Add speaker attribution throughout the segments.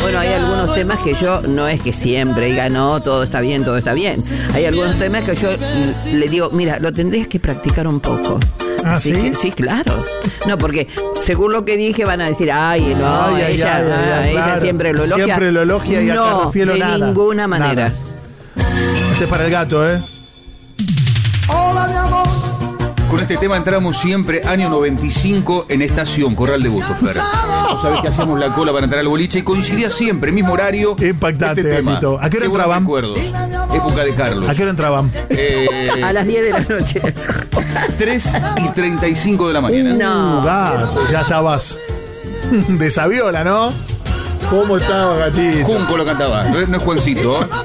Speaker 1: Bueno, hay algunos temas que yo, no es que siempre diga, no, todo está bien, todo está bien. Hay algunos temas que yo le digo, mira, lo tendrías que practicar un poco.
Speaker 2: ¿Ah,
Speaker 1: Así
Speaker 2: sí?
Speaker 1: que, sí, claro. No, porque según lo que dije van a decir, ay, no, ella
Speaker 2: claro.
Speaker 1: siempre lo elogia.
Speaker 2: Siempre lo elogia y acá
Speaker 1: no,
Speaker 2: refiero
Speaker 1: de
Speaker 2: nada.
Speaker 1: ninguna manera.
Speaker 2: Nada. Este es para el gato, ¿eh?
Speaker 3: Hola, mi amor.
Speaker 4: Con este tema entramos siempre, año 95, en Estación Corral de Bustos, Fer. Vos sabés que hacíamos la cola para entrar al boliche y coincidía siempre, mismo horario.
Speaker 2: Impactante,
Speaker 4: este tema.
Speaker 2: gatito. ¿A qué hora
Speaker 4: buenos
Speaker 2: entraban?
Speaker 4: recuerdos. Época de Carlos.
Speaker 2: ¿A qué hora entraban?
Speaker 1: A las 10 de la noche.
Speaker 4: 3:35 de la mañana.
Speaker 1: No.
Speaker 2: Gato, ya estabas de Saviola, ¿no? ¿Cómo estaba, gatito?
Speaker 4: Junco lo cantaba, no es Juancito, ¿eh?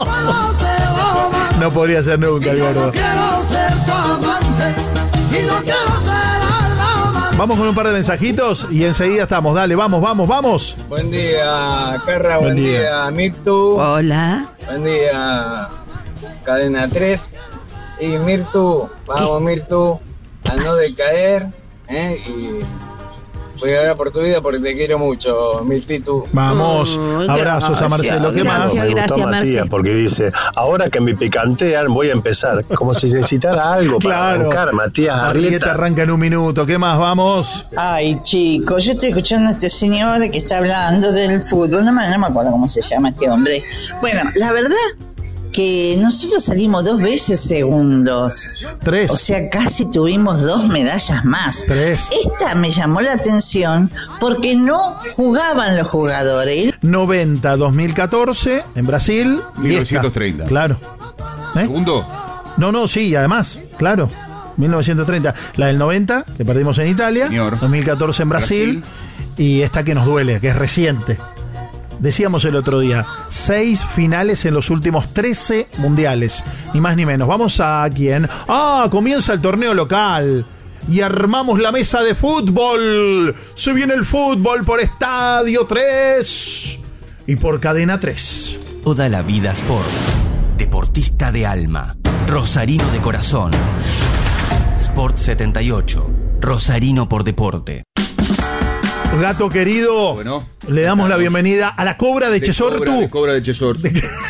Speaker 2: No podría ser nunca, el gordo.
Speaker 3: Quiero ser tu amante y no quiero ser amante.
Speaker 2: Vamos con un par de mensajitos y enseguida estamos. Dale, vamos.
Speaker 5: Buen día, Carra,
Speaker 2: Buen
Speaker 5: buen
Speaker 2: día.
Speaker 5: día, Mirtu,
Speaker 1: Hola.
Speaker 5: buen día, Cadena 3. Y Mirtu, vamos Mirtu, a no decaer, y voy a orar por tu vida porque te quiero mucho, Mirtitu.
Speaker 2: Vamos. Abrazos a Marcelo. ¿Qué más?
Speaker 1: Gracias,
Speaker 6: Me gustó
Speaker 1: Marce.
Speaker 6: Matías porque dice, ahora que me picantean voy a empezar, como si necesitara algo para arrancar, Matías
Speaker 2: Arrieta
Speaker 6: Arrieta.
Speaker 2: arranca en un minuto. ¿Qué más? Vamos.
Speaker 7: Ay, chicos, yo estoy escuchando a este señor que está hablando del fútbol. No me acuerdo cómo se llama este hombre. Bueno, la verdad que nosotros salimos 2 veces segundos.
Speaker 2: 3.
Speaker 7: O sea, casi tuvimos 2 medallas más.
Speaker 2: 3.
Speaker 7: Esta me llamó la atención porque no jugaban los jugadores.
Speaker 2: 90, 2014 en Brasil. y
Speaker 4: 1930.
Speaker 2: esta. Claro. ¿Eh?
Speaker 4: Segundo.
Speaker 2: No, sí, además, claro. 1930. La del 90, que perdimos en Italia.
Speaker 4: Señor.
Speaker 2: 2014 en Brasil. Y esta que nos duele, que es reciente. Decíamos el otro día, 6 finales en los últimos 13 mundiales. Ni más ni menos. Vamos a quién. Comienza el torneo local. Y armamos la mesa de fútbol. Se viene el fútbol por Estadio 3. Y por Cadena 3.
Speaker 8: Toda la vida Sport. Deportista de alma. Rosarino de corazón. Sport 78. Rosarino por deporte.
Speaker 2: Gato querido,
Speaker 4: Bueno,
Speaker 2: le damos la bienvenida a la Cobra de Chesortu.
Speaker 4: De Cobra de Chesortu.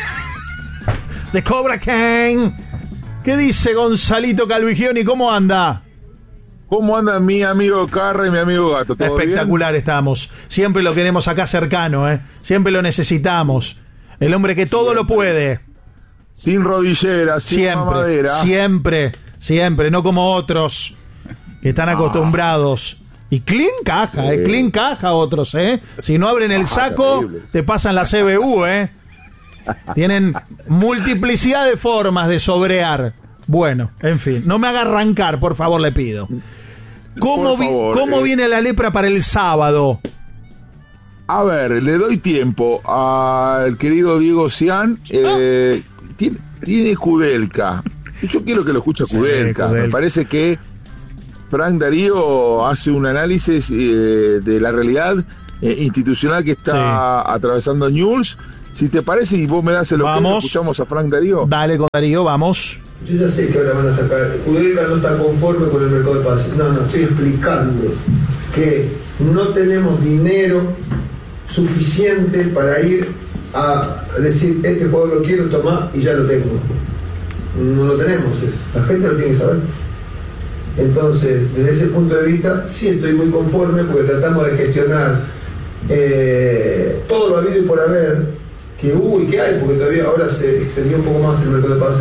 Speaker 2: De Cobra King. ¿Qué dice Gonzalito Calvigioni? ¿Cómo anda?
Speaker 9: ¿Cómo anda mi amigo Carra y mi amigo Gato? ¿Todo
Speaker 2: Espectacular estamos. Siempre lo queremos acá cercano, ¿eh? Siempre lo necesitamos. El hombre que todo lo puede.
Speaker 9: Sin rodillera, sin mamadera.
Speaker 2: Siempre. No como otros que están acostumbrados. Y clean caja otros, ¿eh? Si no abren el saco,
Speaker 9: terrible.
Speaker 2: te pasan la CBU, ¿eh? Tienen multiplicidad de formas de sobrear. Bueno, en fin, no me haga arrancar, por favor, le pido. ¿Cómo viene la lepra para el sábado?
Speaker 9: A ver, le doy tiempo al querido Diego Cian. Tiene Kudelka. Y yo quiero que lo escuche Kudelka.
Speaker 2: Kudelka.
Speaker 9: Me parece que Frank Darío hace un análisis de la realidad institucional que está atravesando Newell's. Si te parece y vos me das el ok, escuchamos a Frank Darío.
Speaker 2: Dale con Darío, vamos.
Speaker 10: Yo ya sé que ahora van a sacar. Kudelka no está conforme con el mercado de pases. No, estoy explicando que no tenemos dinero suficiente para ir a decir, este jugador lo quiero tomar y ya lo tengo. No lo tenemos, la gente lo tiene que saber. Entonces, desde ese punto de vista, sí estoy muy conforme porque tratamos de gestionar todo lo habido y por haber, que hubo y que hay, porque todavía ahora se extendió un poco más el mercado de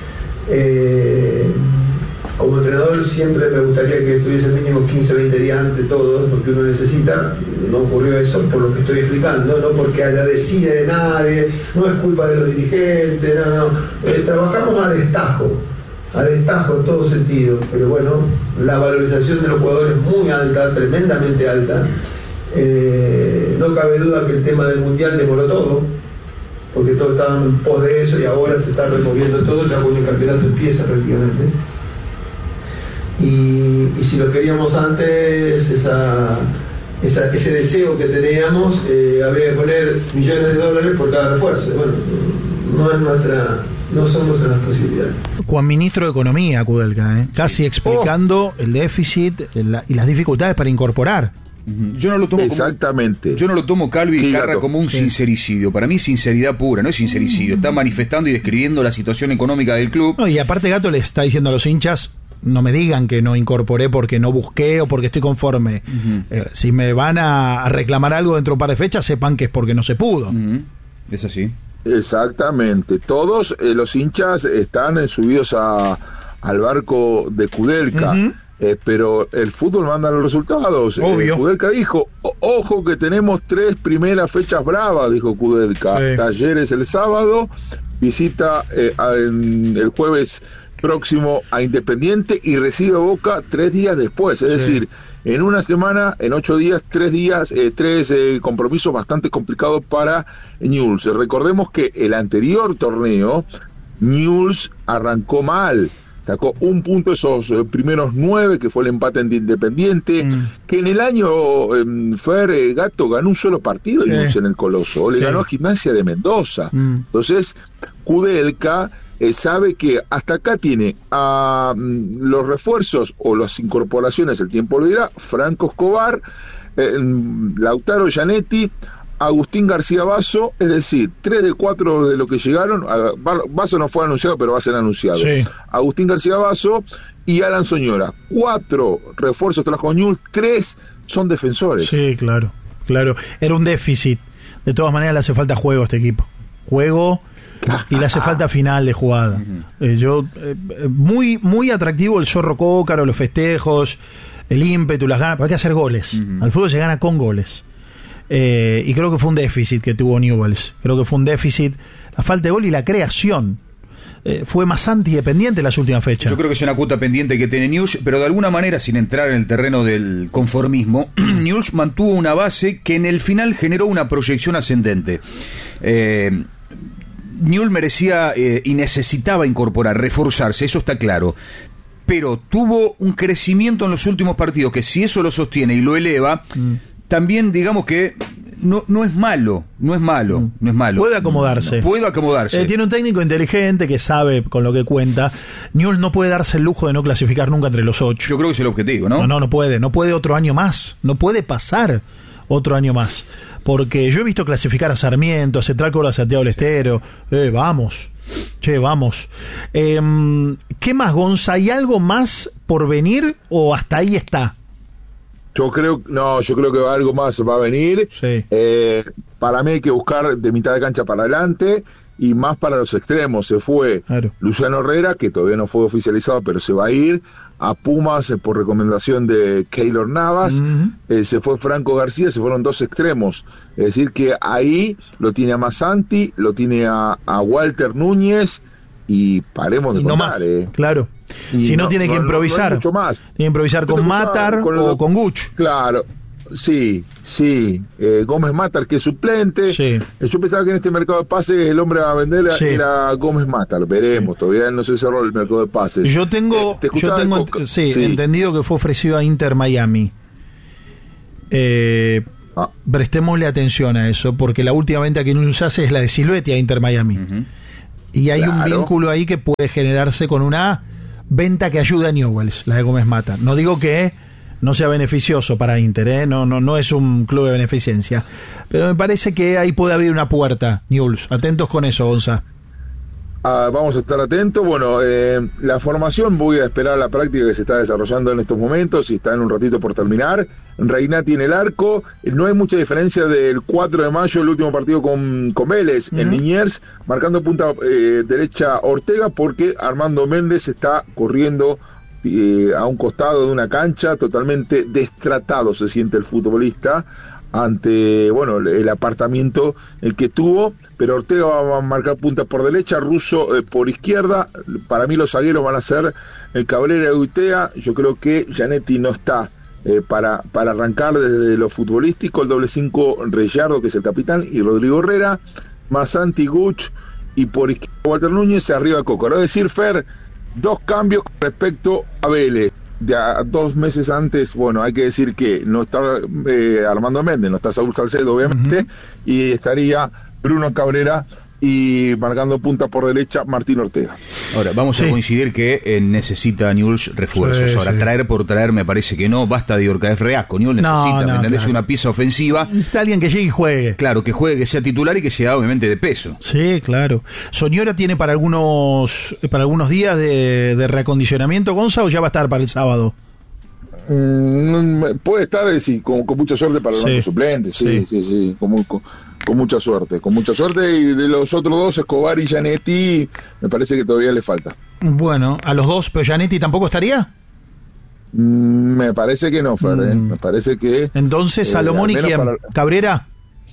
Speaker 10: pases. Como entrenador siempre me gustaría que estuviese mínimo 15, 20 días antes de todo, porque uno necesita. No ocurrió eso por lo que estoy explicando, no porque haya decide de nadie, no es culpa de los dirigentes, no. Trabajamos al destajo en todo sentido, pero bueno, la valorización de los jugadores es muy alta, tremendamente alta. No cabe duda que el tema del mundial demoró todo, porque todos estaban en pos de eso y ahora se está removiendo todo, ya cuando el campeonato empieza prácticamente. Y si lo queríamos antes, ese deseo que teníamos, habría que poner millones de dólares por cada refuerzo. Bueno, no son nuestras posibilidades.
Speaker 2: Juan Ministro de Economía, Kudelka, casi explicando el déficit y las dificultades para incorporar.
Speaker 4: Yo no lo tomo
Speaker 9: exactamente.
Speaker 4: Yo no lo tomo, Calvi y Carra, como un
Speaker 2: Sí.
Speaker 4: sincericidio. Para mí, sinceridad pura, no es sincericidio. Está manifestando y describiendo la situación económica del club.
Speaker 2: No, y aparte Gato le está diciendo a los hinchas, no me digan que no incorporé porque no busqué o porque estoy conforme. Si me van a reclamar algo dentro de un par de fechas, sepan que es porque no se pudo.
Speaker 4: Es así.
Speaker 9: Exactamente. Todos los hinchas están subidos al barco de Kudelka. Pero el fútbol manda los resultados. Kudelka dijo, ojo que tenemos 3 primeras fechas bravas, dijo Kudelka.
Speaker 2: Sí.
Speaker 9: Talleres el sábado, visita el jueves próximo a Independiente y recibe Boca 3 días después. Es decir, en una semana, en 8 días, 3 días, 3 compromisos bastante complicados para Newell's. Recordemos que el anterior torneo, Newell's arrancó mal. Sacó 1 punto esos primeros 9, que fue el empate ante Independiente, que en el año Gato ganó un solo partido en el Coloso, le ganó a Gimnasia de Mendoza. Entonces, Kudelka sabe que hasta acá tiene a los refuerzos o las incorporaciones, el tiempo lo dirá, Franco Escobar, Lautaro Gianetti, Agustín García Basso, es decir, 3 de 4 de lo que llegaron. Basso no fue anunciado, pero va a ser anunciado. Sí. Agustín García Basso y Alan Soñora. 4 refuerzos trajo Newell's, 3 son defensores.
Speaker 2: Sí, claro. Era un déficit. De todas maneras le hace falta juego a este equipo. Juego y le hace falta final de jugada. Muy, muy atractivo el zorro cócaro, los festejos, el ímpetu, las ganas. Hay que hacer goles. Al fútbol se gana con goles. Y creo que fue un déficit que tuvo Newell's. Creo que fue un déficit la falta de gol y la creación. Fue más antidependiente las últimas fechas.
Speaker 4: Yo creo que es una cuota pendiente que tiene Newell's, pero de alguna manera, sin entrar en el terreno del conformismo, Newell's mantuvo una base que en el final generó una proyección ascendente. Newell's merecía y necesitaba incorporar, reforzarse, eso está claro. Pero tuvo un crecimiento en los últimos partidos que, si eso lo sostiene y lo eleva, también digamos que no es malo.
Speaker 2: Puede acomodarse. Tiene un técnico inteligente que sabe con lo que cuenta. Newell's no puede darse el lujo de no clasificar nunca entre los 8.
Speaker 4: Yo creo que es el objetivo, ¿no?
Speaker 2: No puede. No puede otro año más. No puede pasar otro año más. Porque yo he visto clasificar a Sarmiento, a Central Córdoba, a Santiago del Estero. Vamos. ¿Qué más, Gonza? ¿Hay algo más por venir o hasta ahí está?
Speaker 9: Yo creo que algo más va a venir.
Speaker 2: Sí.
Speaker 9: Para mí hay que buscar de mitad de cancha para adelante y más para los extremos. Se fue Luciano Herrera, que todavía no fue oficializado, pero se va a ir a Pumas por recomendación de Keylor Navas. Se fue Franco García, se fueron 2 extremos. Es decir, que ahí lo tiene a Massanti, lo tiene a Walter Núñez y paremos de contar.
Speaker 2: Claro. Y si no tiene que improvisar.
Speaker 9: No mucho más.
Speaker 2: Tiene que improvisar con Matar o con Guch.
Speaker 9: Claro. Sí. Gómez Matar, que es suplente.
Speaker 2: Sí.
Speaker 9: Yo pensaba que en este mercado de pases el hombre a vender era Gómez Matar. Veremos, todavía no se cerró el mercado de pases.
Speaker 2: Yo tengo entendido que fue ofrecido a Inter Miami. Prestémosle atención a eso, porque la última venta que Newell's hace es la de Silvetti a Inter Miami. Y hay un vínculo ahí que puede generarse con una venta que ayuda a Newell's, la de Gómez Matar. No digo que no sea beneficioso para Inter, no es un club de beneficencia, pero me parece que ahí puede haber una puerta, Newell's. Atentos con eso, Gonza.
Speaker 9: Vamos a estar atentos. Bueno, la formación, voy a esperar la práctica que se está desarrollando en estos momentos y está en un ratito por terminar. Reynati en el arco. No hay mucha diferencia del 4 de mayo, el último partido con Vélez, en Liniers, marcando punta derecha Ortega, porque Armando Méndez está corriendo a un costado de una cancha, totalmente destratado se siente el futbolista ante el apartamiento el que tuvo, pero Ortega va a marcar punta por derecha, Russo por izquierda. Para mí los zagueros van a ser el Cabrera y Uitea. Yo creo que Gianetti no está para arrancar desde lo futbolístico. El doble 5 Reyardo, que es el capitán, y Rodrigo Herrera, Massanti, Guch, y por izquierda Walter Núñez, arriba Cócaro. Es decir, Fer, 2 cambios con respecto a Vélez. De 2 meses antes, hay que decir que no está Armando Méndez, no está Saúl Salcedo, obviamente, y estaría Bruno Cabrera y marcando punta por derecha Martín Ortega.
Speaker 4: Ahora, vamos a coincidir que necesita Newell's refuerzos. Ahora, traer por traer me parece que no, basta de Orcaez Reasco. Newell's necesita, ¿me entendés? Claro. Una pieza ofensiva.
Speaker 2: Necesita alguien que llegue y juegue.
Speaker 4: Claro, que juegue, que sea titular y que sea obviamente de peso.
Speaker 2: Sí, claro. ¿Soñora tiene para algunos días de reacondicionamiento, Gonza, o ya va a estar para el sábado?
Speaker 9: Puede estar, sí, con mucha suerte para los suplentes, sí, con mucha suerte, y de los otros dos, Escobar y Gianetti, me parece que todavía le falta.
Speaker 2: Bueno, a los dos, pero Gianetti tampoco estaría.
Speaker 9: Me parece que no, Fer, me parece que...
Speaker 2: Entonces, Salomón y quién, ¿Cabrera?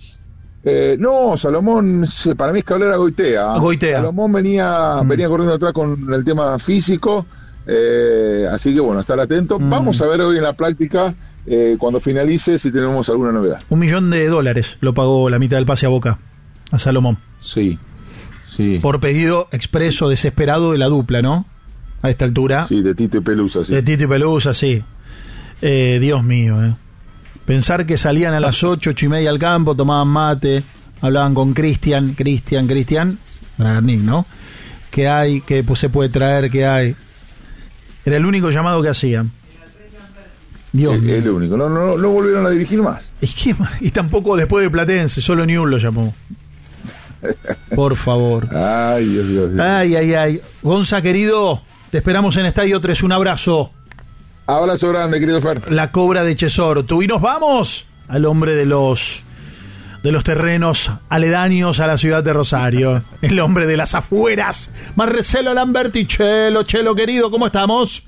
Speaker 9: No, Salomón, para mí es Cabrera Goitea. Salomón venía corriendo atrás con el tema físico. Así que bueno, estar atento. Vamos a ver hoy en la práctica, cuando finalice, si tenemos alguna novedad.
Speaker 2: $1 millón lo pagó la mitad del pase a Boca a Salomón.
Speaker 9: Sí.
Speaker 2: Por pedido expreso, desesperado de la dupla, ¿no? A esta altura.
Speaker 9: Sí, de Tito y Pelusa, sí.
Speaker 2: De Tito y Pelusa, sí. Dios mío, Pensar que salían a las 8:30 al campo, tomaban mate, hablaban con Cristian, Bragarnik, ¿no? ¿Qué hay? ¿Qué se puede traer? ¿Qué hay? Era el único llamado que hacían. Dios mío.
Speaker 9: El único. No volvieron a dirigir más.
Speaker 2: Y tampoco después de Platense, solo Newell's lo llamó. Por favor.
Speaker 9: Ay, Dios.
Speaker 2: Ay. Gonza, querido, te esperamos en Estadio 3. Un abrazo.
Speaker 9: Abrazo grande, querido Fer.
Speaker 2: La Cobra de Chesor. Tú y nos vamos al hombre de los terrenos aledaños a la ciudad de Rosario. El hombre de las afueras. Marcelo Lamberti. Chelo, querido, ¿cómo estamos?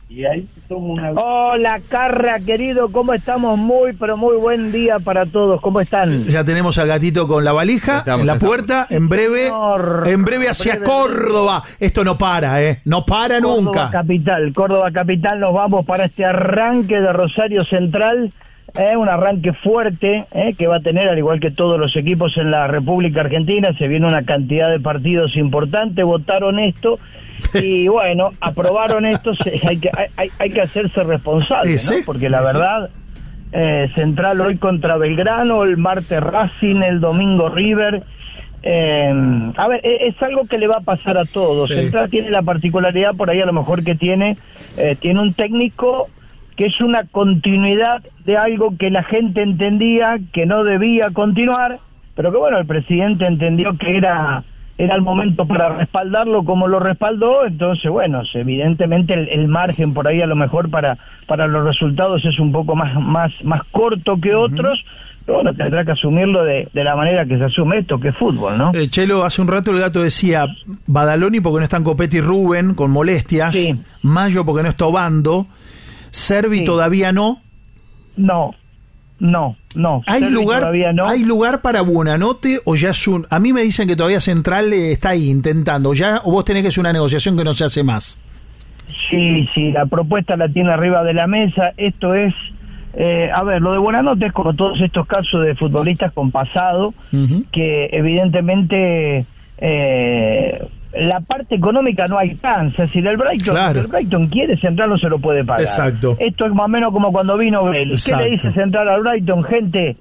Speaker 11: Hola, Carra, querido, ¿cómo estamos? Pero muy buen día para todos. ¿Cómo están?
Speaker 2: Ya tenemos al gatito con la valija en la puerta. En breve hacia Córdoba. Esto no para, no para nunca.
Speaker 11: Córdoba Capital, nos vamos para este arranque de Rosario Central. Un arranque fuerte que va a tener, al igual que todos los equipos en la República Argentina. Se viene una cantidad de partidos importantes, votaron esto y bueno, aprobaron esto. Hay que hacerse responsable, ¿no? Porque la verdad, Central hoy contra Belgrano, el martes Racing, el domingo River. A ver, es algo que le va a pasar a todos. Central tiene la particularidad por ahí a lo mejor que tiene un técnico que es una continuidad de algo que la gente entendía que no debía continuar, pero que bueno, el presidente entendió que era el momento para respaldarlo como lo respaldó. Entonces bueno, evidentemente el margen por ahí a lo mejor para los resultados es un poco más corto que otros, pero bueno, tendrá que asumirlo de la manera que se asume esto, que es fútbol, ¿no?
Speaker 2: Chelo, hace un rato el gato decía Badaloni porque no están Copetti y Rubén con molestias, Mayo porque no está Obando, Servi todavía no.
Speaker 11: No.
Speaker 2: ¿Hay lugar para Buonanotte o ya es un... A mí me dicen que todavía Central está ahí intentando, o vos tenés que hacer una negociación que no se hace más.
Speaker 11: Sí, la propuesta la tiene arriba de la mesa. Esto es... a ver, lo de Buonanotte es como todos estos casos de futbolistas con pasado, que evidentemente... la parte económica no alcanza. Si el Brighton quiere, Central no se lo puede pagar.
Speaker 2: Exacto.
Speaker 11: Esto es más o menos como cuando vino Vélez. ¿Qué le dice Central al Brighton? Gente,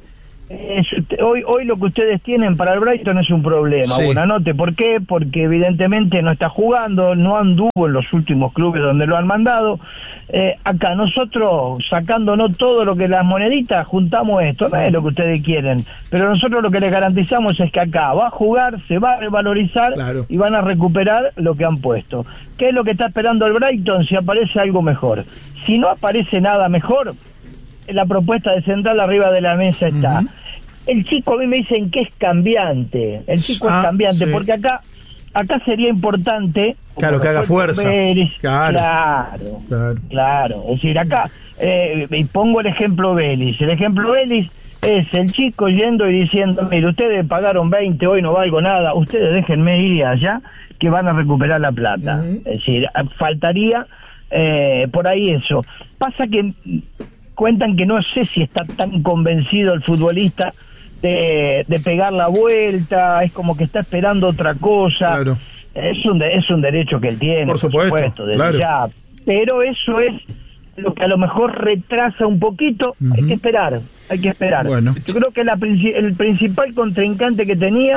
Speaker 11: hoy lo que ustedes tienen para el Brighton es un problema. Buonanotte, ¿por qué? Porque evidentemente no está jugando, no anduvo en los últimos clubes donde lo han mandado. Acá nosotros, sacándonos todo lo que las moneditas, juntamos esto, no es lo que ustedes quieren, pero nosotros lo que les garantizamos es que acá va a jugar, se va a revalorizar y van a recuperar lo que han puesto. ¿Qué es lo que está esperando el Brighton? Si aparece algo mejor. Si no aparece nada mejor, la propuesta de Central arriba de la mesa está. El chico, a mí me dicen que es cambiante, el chico es cambiante, porque acá sería importante...
Speaker 2: Claro, que haga fuerza.
Speaker 11: Vélez, claro. Es decir, acá, y pongo el ejemplo Vélez. El ejemplo Vélez es el chico yendo y diciendo, mire, ustedes pagaron 20, hoy no valgo nada, ustedes déjenme ir allá, que van a recuperar la plata. Es decir, faltaría por ahí eso. Pasa que cuentan que no sé si está tan convencido el futbolista de pegar la vuelta, es como que está esperando otra cosa. Es un derecho que él tiene, por supuesto, ya, pero eso es lo que a lo mejor retrasa un poquito. Hay que esperar. Bueno. Yo creo que el principal contrincante que tenía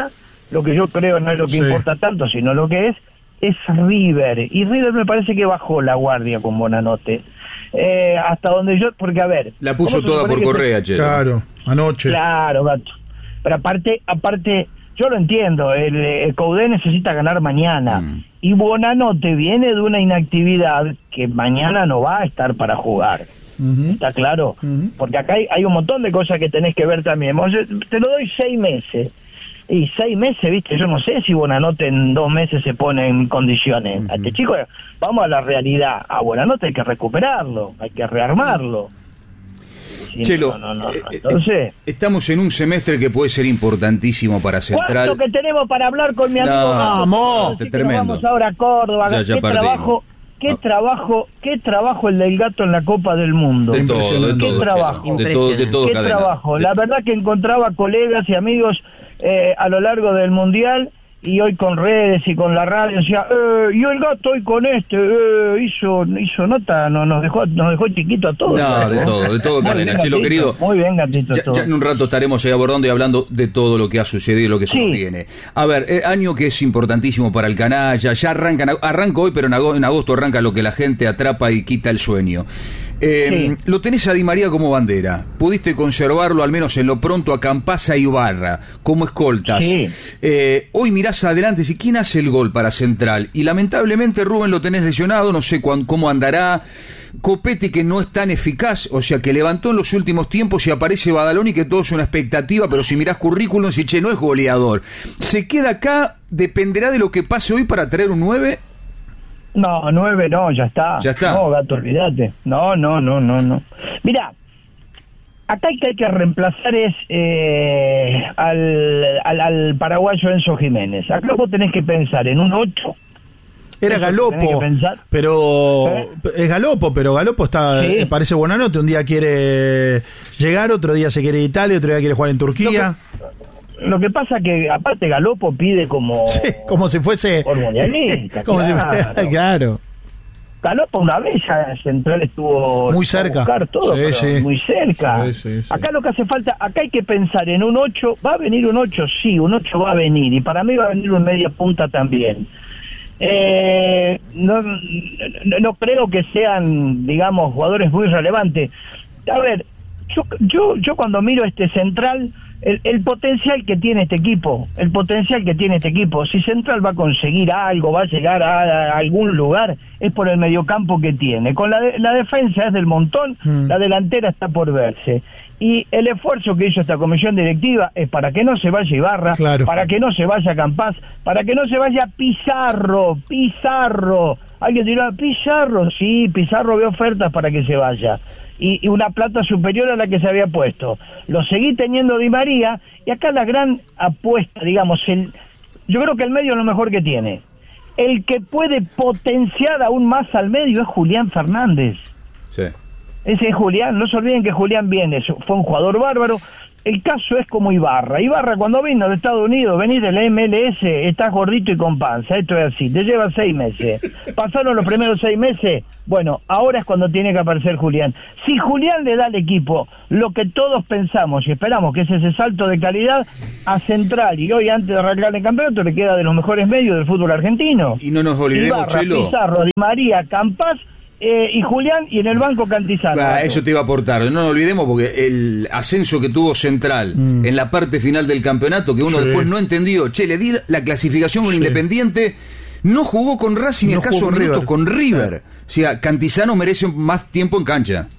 Speaker 11: lo que yo creo no es lo que importa tanto, sino lo que es River. Y River me parece que bajó la guardia con Buonanotte. Hasta donde yo, porque a ver...
Speaker 4: La puso toda por Correa, Chelo.
Speaker 2: Claro, anoche.
Speaker 11: Claro, gato. Pero aparte, yo lo entiendo, el Coudet necesita ganar mañana. Y Buonanotte viene de una inactividad que mañana no va a estar para jugar. ¿Está claro? Porque acá hay un montón de cosas que tenés que ver también. Te lo doy 6 meses. Y 6 meses, viste, yo no sé si Buonanotte en 2 meses se pone en condiciones. A este chico, vamos a la realidad. A Buonanotte hay que recuperarlo, hay que rearmarlo.
Speaker 4: Chelo,
Speaker 11: Entonces,
Speaker 4: estamos en un semestre que puede ser importantísimo para Central.
Speaker 11: ¿cuánto que tenemos para hablar con mi amigo?
Speaker 2: Vamos,
Speaker 4: tremendo.
Speaker 11: Vamos ahora a Córdoba. Qué trabajo el del Gato en la Copa del Mundo.
Speaker 4: De todo,
Speaker 11: qué trabajo.
Speaker 4: De todo
Speaker 11: qué
Speaker 4: cadena.
Speaker 11: trabajo. La verdad que encontraba colegas y amigos a lo largo del Mundial, y hoy con redes y con la radio decía, yo el Gato hoy con hizo nota, nos dejó chiquito a todos.
Speaker 4: No, de todo cadena, Chelo querido.
Speaker 11: Muy bien, Gatito.
Speaker 4: Ya en un rato estaremos ahí abordando y hablando de todo lo que ha sucedido y lo que se nos viene. A ver, año que es importantísimo para el canalla, ya arranca hoy, pero en agosto arranca lo que la gente atrapa y quita el sueño. Lo tenés a Di María como bandera. Pudiste conservarlo, al menos en lo pronto, a Campazzo y Ibarra como escoltas. Hoy mirás adelante, si quién hace el gol para Central. Y lamentablemente Rubén lo tenés lesionado, no sé cómo andará. Copetti, que no es tan eficaz, o sea que levantó en los últimos tiempos, y aparece Badaloni, que todo es una expectativa, pero si mirás currículum, si no es goleador. ¿Se queda acá? ¿Dependerá de lo que pase hoy para traer un 9?
Speaker 11: No, 9 no, ya está. No, Gato, olvídate. No. Mirá, acá hay que reemplazar al paraguayo Enzo Jiménez. Acá vos tenés que pensar en un 8.
Speaker 2: Era Galopo, pero es Galopo, pero Galopo está, parece Buonanotte. Un día quiere llegar, otro día se quiere ir a Italia, otro día quiere jugar en Turquía.
Speaker 11: Lo que pasa que aparte Galopo pide como
Speaker 2: si fuese
Speaker 11: por mundialista,
Speaker 2: claro.
Speaker 11: Galopo una vez ya Central estuvo
Speaker 2: muy cerca,
Speaker 11: todo, muy cerca. Acá lo que hace falta, acá hay que pensar en un 8. ¿Va a venir un 8? Sí, un 8 va a venir, y para mí va a venir un media punta también. No creo que sean, digamos, jugadores muy relevantes. A ver, yo cuando miro este Central, el potencial que tiene este equipo, si Central va a conseguir algo, va a llegar a algún lugar, es por el mediocampo que tiene. Con la defensa es del montón, la delantera está por verse. Y el esfuerzo que hizo esta comisión directiva es para que no se vaya Ibarra, para que no se vaya Campazzo, para que no se vaya Pizarro. Alguien dirá, Pizarro, sí, Pizarro ve ofertas para que se vaya. Y una plata superior a la que se había puesto. Lo seguí teniendo Di María, y acá la gran apuesta, digamos, yo creo que el medio es lo mejor que tiene. El que puede potenciar aún más al medio es Julián Fernández.
Speaker 4: Sí.
Speaker 11: Ese es Julián, no se olviden que Julián viene, fue un jugador bárbaro. El caso es como Ibarra. Ibarra, cuando vino de Estados Unidos, venís del MLS, estás gordito y con panza. Esto es así, te lleva 6 meses. Pasaron los primeros 6 meses, bueno, ahora es cuando tiene que aparecer Julián. Si Julián le da al equipo lo que todos pensamos y esperamos, que es ese salto de calidad a Central, y hoy antes de arrancar el campeonato le queda de los mejores medios del fútbol argentino.
Speaker 4: Y no nos olvidemos,
Speaker 11: Ibarra,
Speaker 4: Chelo,
Speaker 11: Pizarro, Di María, Campazzo, y Julián, y en el banco Cantizano.
Speaker 4: Eso te iba a aportar, no nos olvidemos, porque el ascenso que tuvo Central en la parte final del campeonato, que uno después no entendió, le di la clasificación con Independiente, no jugó con Racing, no escasos minutos con River. O sea, Cantizano merece más tiempo en cancha.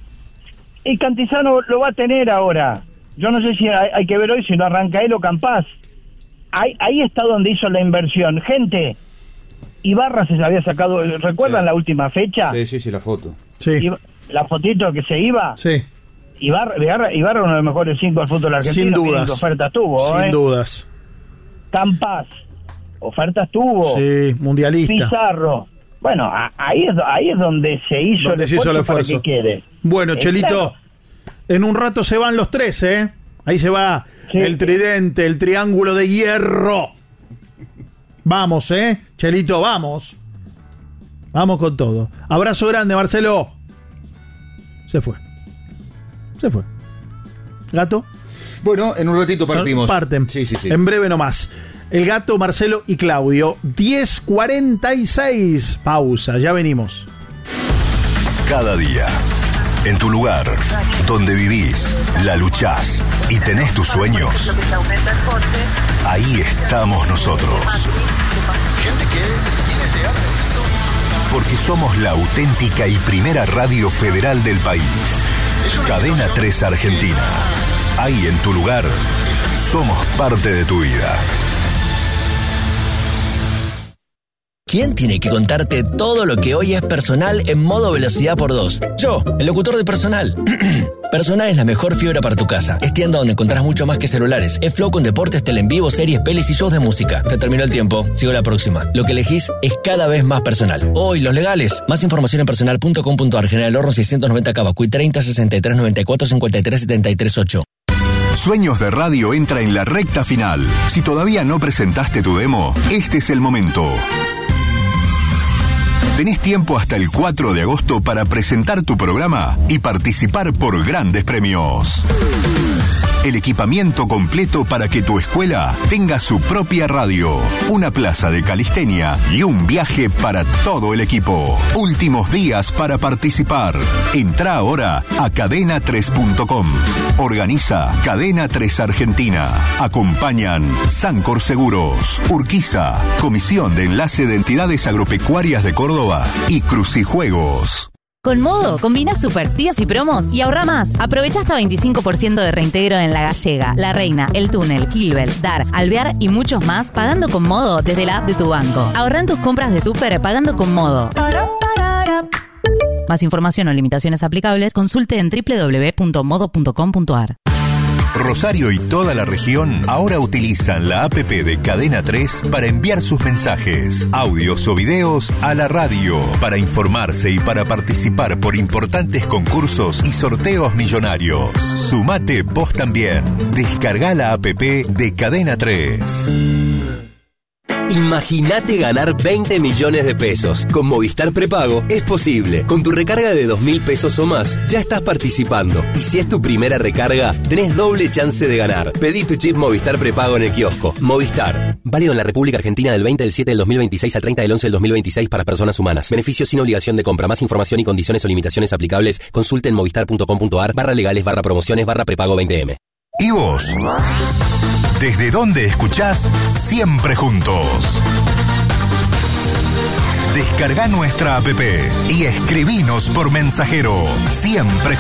Speaker 11: Y Cantizano lo va a tener ahora. Yo no sé si hay que ver hoy si no arranca él o Campazzo. Ahí está donde hizo la inversión. Gente, Ibarra se había sacado, ¿recuerdan la última fecha?
Speaker 4: Sí, la foto.
Speaker 2: Sí.
Speaker 11: La fotito que se iba.
Speaker 2: Sí.
Speaker 11: Ibarra uno de los mejores 5 del fútbol argentino.
Speaker 2: Sin dudas.
Speaker 11: ¿Qué ofertas tuvo?
Speaker 2: Sin dudas.
Speaker 11: Campazzo, ofertas tuvo.
Speaker 2: Sí, mundialista.
Speaker 11: Pizarro. Bueno, ahí es donde se hizo el esfuerzo para que quede.
Speaker 2: Bueno, Chelito, en un rato se van los 3, ¿eh? Ahí se va el tridente, el triángulo de hierro. Vamos, Chelito, vamos. Vamos con todo. Abrazo grande, Marcelo. Se fue. Gato.
Speaker 4: Bueno, en un ratito partimos.
Speaker 2: Parten.
Speaker 4: Sí.
Speaker 2: En breve nomás. El Gato, Marcelo y Claudio. 10:46. Pausa, ya venimos.
Speaker 12: Cada día, en tu lugar, donde vivís, la luchás y tenés tus sueños, ahí estamos nosotros. Porque somos la auténtica y primera radio federal del país. Cadena 3 Argentina. Ahí en tu lugar, somos parte de tu vida.
Speaker 13: ¿Quién tiene que contarte todo lo que hoy es Personal en modo velocidad por 2? Yo, el locutor de Personal. Personal es la mejor fibra para tu casa. Es tienda donde encontrás mucho más que celulares. Es flow con deportes, tele en vivo, series, pelis y shows de música. Se terminó el tiempo. Sigo la próxima. Lo que elegís es cada vez más Personal. Hoy, los legales. Más información en personal.com.ar. General Horno 690 Cavacuy 30 63 94 53 73 8.
Speaker 12: Sueños de Radio entra en la recta final. Si todavía no presentaste tu demo, este es el momento. Tenés tiempo hasta el 4 de agosto para presentar tu programa y participar por grandes premios. El equipamiento completo para que tu escuela tenga su propia radio, una plaza de calistenia y un viaje para todo el equipo. Últimos días para participar. Entrá ahora a cadena3.com. Organiza Cadena 3 Argentina. Acompañan Sancor Seguros, Urquiza, Comisión de Enlace de Entidades Agropecuarias de Córdoba y Crucijuegos.
Speaker 14: Con Modo, combina super días y promos y ahorra más. Aprovecha hasta 25% de reintegro en La Gallega, La Reina, El Túnel, Kilbel, Dar, Alvear y muchos más pagando con Modo desde la app de tu banco. Ahorra en tus compras de súper pagando con Modo. Más información o limitaciones aplicables, consulte en www.modo.com.ar.
Speaker 12: Rosario y toda la región ahora utilizan la APP de Cadena 3 para enviar sus mensajes, audios o videos a la radio, para informarse y para participar por importantes concursos y sorteos millonarios. Sumate vos también. Descarga la APP de Cadena 3.
Speaker 15: Imagínate ganar 20 millones de pesos. Con Movistar Prepago es posible. Con tu recarga de 2.000 pesos o más, ya estás participando. Y si es tu primera recarga, tenés doble chance de ganar. Pedí tu chip Movistar Prepago en el kiosco. Movistar. Válido en la República Argentina del 20 del 7 del 2026 al 30 del 11 del 2026 para personas humanas. Beneficios sin obligación de compra. Más información y condiciones o limitaciones aplicables. Consulte en movistar.com.ar/legales/prepago 20M.
Speaker 12: ¿Y vos? ¿Desde dónde escuchás Siempre Juntos? Descarga nuestra app y escribinos por mensajero. Siempre